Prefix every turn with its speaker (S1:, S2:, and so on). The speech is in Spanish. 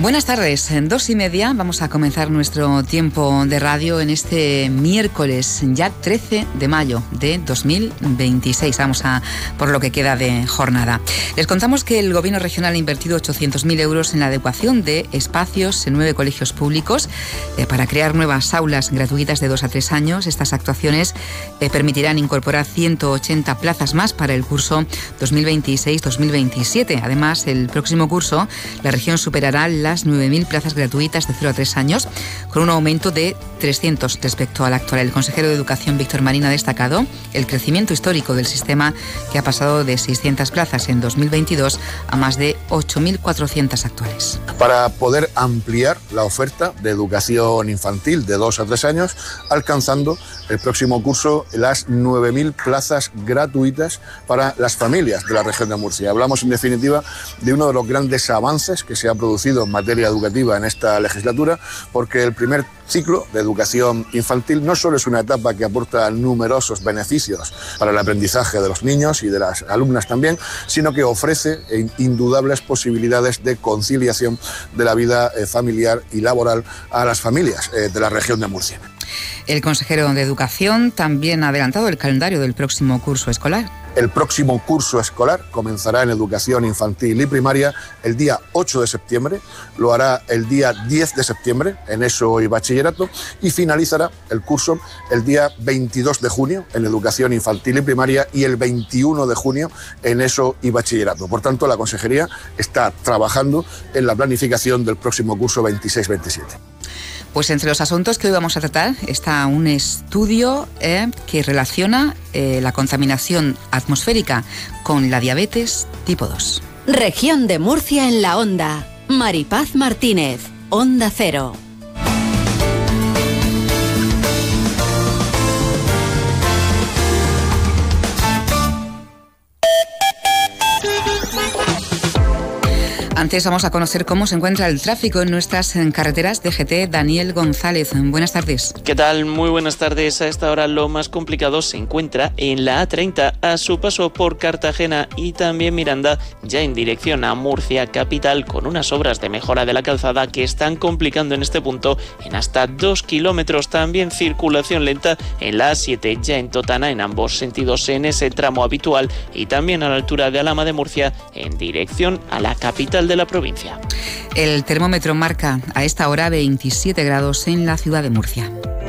S1: Buenas tardes, en 2:30 vamos a comenzar nuestro tiempo de radio en este miércoles, ya 13 de mayo de 2026. Vamos a por lo que queda de jornada. Les contamos que el Gobierno regional ha invertido 800.000 euros en la adecuación de espacios en 9 colegios públicos para crear nuevas aulas gratuitas de 2 a 3 años. Estas actuaciones permitirán incorporar 180 plazas más para el curso 2026-2027. Además, el próximo curso la región superará las 9.000 plazas gratuitas de 0 a 3 años, con un aumento de 300 respecto al actual. El consejero de Educación, Víctor Marín, ha destacado el crecimiento histórico del sistema, que ha pasado de 600 plazas en 2022 a más de 8.400 actuales.
S2: Para poder ampliar la oferta de educación infantil de 2 a 3 años, alcanzando el próximo curso las 9.000 plazas gratuitas para las familias de la región de Murcia. Hablamos, en definitiva, de uno de los grandes avances que se ha producido en materia educativa en esta legislatura, porque el primer ciclo de educación infantil no solo es una etapa que aporta numerosos beneficios para el aprendizaje de los niños y de las alumnas también, sino que ofrece indudables posibilidades de conciliación de la vida familiar y laboral a las familias de la región de Murcia.
S1: El consejero de Educación también ha adelantado el calendario del próximo curso escolar.
S2: El próximo curso escolar comenzará en educación infantil y primaria el día 8 de septiembre, lo hará el día 10 de septiembre en ESO y bachillerato, y finalizará el curso el día 22 de junio en educación infantil y primaria y el 21 de junio en ESO y bachillerato. Por tanto, la Consejería está trabajando en la planificación del próximo curso 26-27.
S1: Pues entre los asuntos que hoy vamos a tratar está un estudio que relaciona la contaminación atmosférica con la diabetes tipo 2.
S3: Región de Murcia en la Onda. Maripaz Martínez, Onda Cero.
S1: Antes vamos a conocer cómo se encuentra el tráfico en nuestras carreteras. DGT, Daniel González, buenas tardes.
S4: ¿Qué tal? Muy buenas tardes. A esta hora lo más complicado se encuentra en la A30 a su paso por Cartagena y también Miranda, ya en dirección a Murcia capital, con unas obras de mejora de la calzada que están complicando en este punto en hasta 2 kilómetros. También circulación lenta en la A7 ya en Totana en ambos sentidos en ese tramo habitual, y también a la altura de Alhama de Murcia en dirección a la capital de la provincia.
S1: El termómetro marca a esta hora 27 grados en la ciudad de Murcia.